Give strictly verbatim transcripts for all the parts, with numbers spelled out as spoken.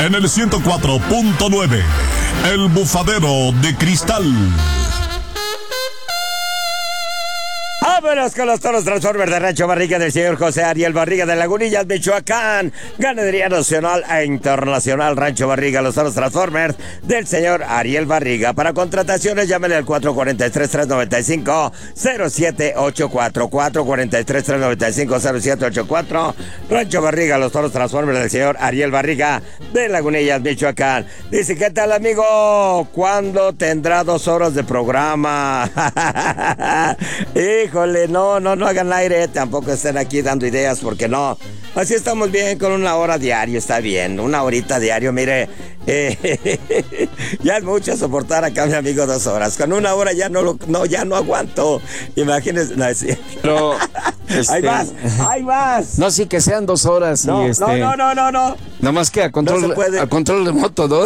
En el ciento cuatro punto nueve, El Bufadero de Cristal. Vámonos con los toros Transformers de Rancho Barriga del señor José Ariel Barriga de Lagunillas, Michoacán. Ganadería nacional e internacional Rancho Barriga, los toros Transformers del señor Ariel Barriga. Para contrataciones, llámenle al cuatro cuatro tres, tres nueve cinco, cero siete ocho cuatro, cuatro cuatro tres, tres nueve cinco, cero siete ocho cuatro. Rancho Barriga, los toros Transformers del señor Ariel Barriga de Lagunillas, Michoacán. Dice, ¿qué tal, amigo? ¿Cuándo tendrá dos horas de programa? Híjole, no, no, no hagan aire, tampoco estén aquí dando ideas, porque no. Así estamos bien, con una hora diario, está bien, una horita diario, mire. Eh, ya es mucho soportar acá, mi amigo, dos horas. Con una hora ya no, lo, no, ya no aguanto. Imagínense, no, sí. Pero, este... hay más, hay más. No, sí, que sean dos horas. No, y este... no, no, no, no, no. Nada más que a control, no a control remoto, ¿no?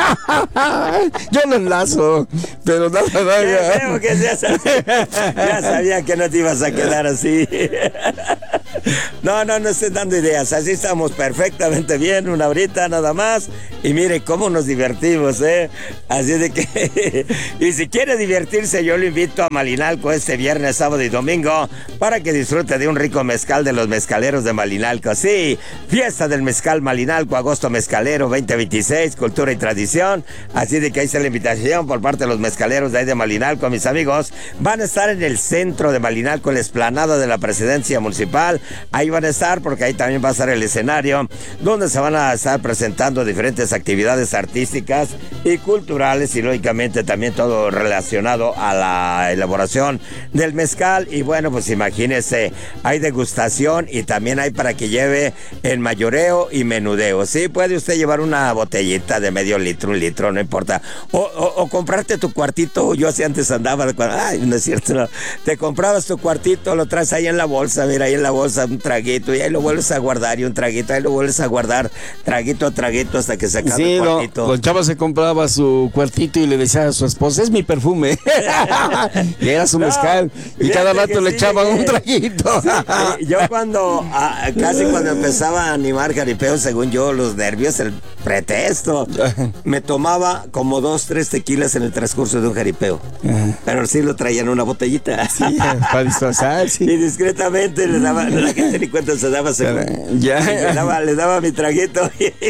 Yo lo enlazo, pero nada, nada. Creo que seas así. Ya sabía que no te ibas a quedar así. No, no, no estén dando ideas. Así estamos perfectamente bien, una horita nada más. Y mire cómo nos divertimos, ¿eh? Así de que... Y si quiere divertirse, yo lo invito a Malinalco este viernes, sábado y domingo para que disfrute de un rico mezcal de los mezcaleros de Malinalco. Sí, fiesta del mezcal Malinalco, agosto mezcalero veinte veintiséis, cultura y tradición. Así de que ahí está la invitación por parte de los mezcaleros de ahí de Malinalco, mis amigos. Van a estar en el centro de Malinalco, en la explanada de la presidencia municipal. Ahí van a estar, porque ahí también va a estar el escenario donde se van a estar presentando diferentes actividades artísticas y culturales, y lógicamente también todo relacionado a la elaboración del mezcal. Y bueno, pues imagínese, hay degustación y también hay para que lleve en mayoreo y menudeo. Sí, puede usted llevar una botellita de medio litro, un litro, no importa. O, o, o comprarte tu cuartito. Yo así antes andaba, ay, no es cierto, no. Te comprabas tu cuartito, lo traes ahí en la bolsa, mira, ahí en la bolsa un traguito, y ahí lo vuelves a guardar, y un traguito, ahí lo vuelves a guardar, traguito a traguito hasta que se acabe sí, el cuartito. Don, don Chava se compraba su cuartito y le decía a su esposa, es mi perfume. Y era su mezcal, no, y cada rato le sí, echaba un traguito. Sí, yo cuando, a, casi cuando empezaba a animar jaripeo, según yo, los nervios, el pretexto, me tomaba como dos, tres tequilas en el transcurso de un jaripeo. Pero sí lo traían en una botellita. Sí, para disfrazar, sí. Y discretamente le daba, la gente ni cuenta se daba, según, ya, le daba, le daba mi traguito.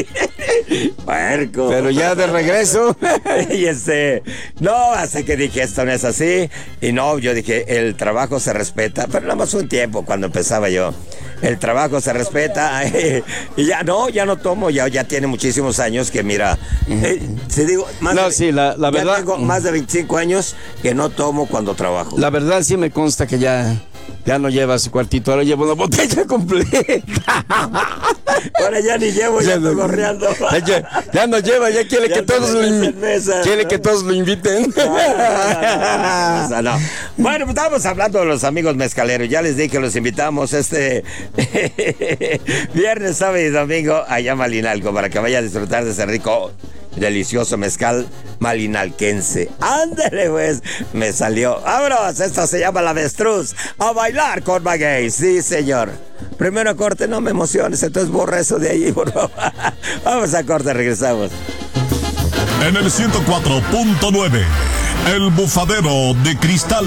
Puerco. Pero ya de regreso. Y este, no, hasta que dije, esto no es así. Y no, yo dije, el trabajo se respeta, pero nada más un tiempo cuando empezaba yo. El trabajo se respeta. Y ya no, ya no tomo, ya, ya tiene muchísimos años que mira, eh, si digo, más no, de, sí, la, la verdad. Tengo más de veinticinco años que no tomo cuando trabajo. La verdad sí me consta que ya... Ya no lleva su cuartito, ahora lleva una botella completa. Ahora ya ni llevo, ya, ya ando no, gorreando. Ya, ya no lleva, ya quiere ya que todos lo inviten. Quiere ¿no? que todos lo inviten. No, no, no, no. Bueno, pues estábamos hablando de los amigos mezcaleros. Ya les dije que los invitamos este viernes, sábado y domingo allá a Malinalco para que vaya a disfrutar de ese rico, delicioso mezcal malinalquense. Ándale, pues, me salió. Vámonos, esto se llama La Avestruz. A bailar con Maguey, sí, señor. Primero a corte, no me emociones, entonces borra eso de ahí, por favor. Vamos a corte, regresamos. En el ciento cuatro punto nueve, El Bufadero de Cristal.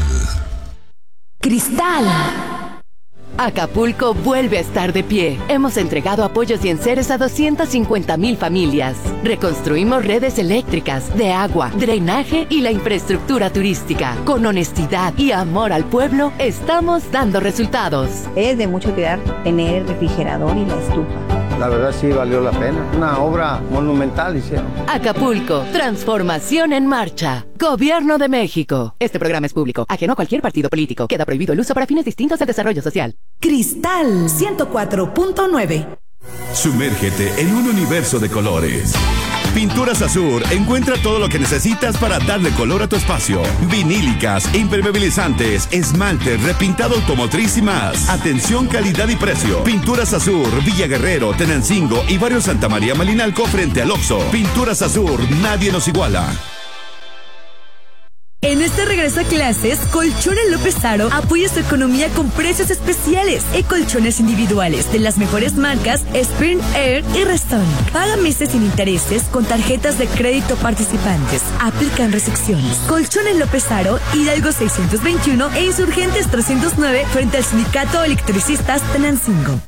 Cristal. Acapulco vuelve a estar de pie. Hemos entregado apoyos y enseres a doscientas cincuenta mil familias. Reconstruimos redes eléctricas, de agua, drenaje y la infraestructura turística. Con honestidad y amor al pueblo, estamos dando resultados. Es de mucha utilidad tener el refrigerador y la estufa. La verdad sí valió la pena. Una obra monumental hicieron. Acapulco, transformación en marcha. Gobierno de México. Este programa es público, ajeno a cualquier partido político. Queda prohibido el uso para fines distintos al desarrollo social. Cristal ciento cuatro punto nueve. Sumérgete en un universo de colores. Pinturas Azur encuentra todo lo que necesitas para darle color a tu espacio. Vinílicas, impermeabilizantes, esmaltes, repintado automotriz y más. Atención, calidad y precio. Pinturas Azur, Villa Guerrero, Tenancingo y Barrio Santa María Malinalco frente al Oxxo. Pinturas Azur, nadie nos iguala. En este regreso a clases, Colchones López Aro apoya su economía con precios especiales y colchones individuales de las mejores marcas Spring Air y Restonic. Paga meses sin intereses con tarjetas de crédito participantes. Aplican restricciones. Colchones López Aro, Hidalgo seiscientos veintiuno e Insurgentes trescientos nueve frente al Sindicato Electricistas Tenancingo.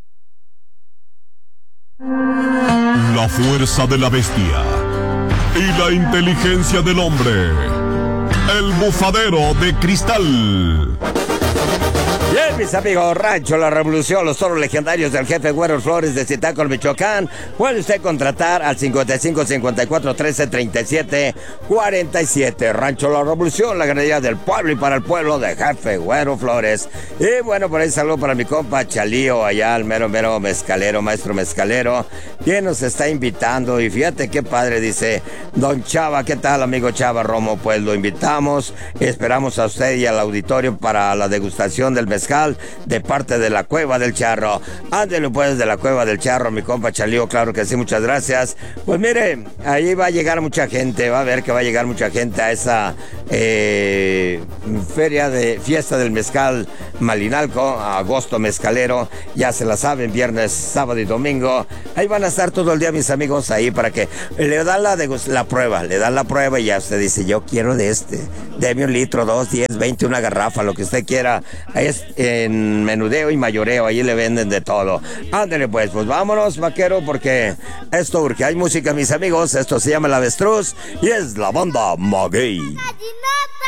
La fuerza de la bestia y la inteligencia del hombre. El bufadero de cristal. Bien, mis amigos, Rancho La Revolución, los toros legendarios del jefe Güero Flores de Zitácuaro, Michoacán. Puede usted contratar al cincuenta y cinco, cincuenta y cuatro, trece, treinta y siete, cuarenta y siete. Rancho La Revolución, la ganadería del pueblo y para el pueblo de jefe Güero Flores. Y bueno, por ahí saludo para mi compa Chalío, allá el mero mero mezcalero, maestro mezcalero, quien nos está invitando. Y fíjate qué padre, dice don Chava. ¿Qué tal, amigo Chava Romo? Pues lo invitamos, esperamos a usted y al auditorio para la degustación del mezcal de parte de la Cueva del Charro. Ándele pues, de la Cueva del Charro, mi compa Chalío, claro que sí, muchas gracias. Pues mire, ahí va a llegar mucha gente, va a ver que va a llegar mucha gente a esa eh, feria de fiesta del mezcal Malinalco, agosto mezcalero, ya se la saben, viernes, sábado y domingo. Ahí van a estar todo el día mis amigos ahí para que le dan la, la prueba, le dan la prueba y ya usted dice, yo quiero de este, deme un litro, dos, diez, veinte, una garrafa, lo que usted quiera. Ahí es en menudeo y mayoreo, ahí le venden de todo. Ándale pues, pues vámonos, vaquero, porque esto urge. Hay música, mis amigos, esto se llama El Avestruz y es la banda Maguey.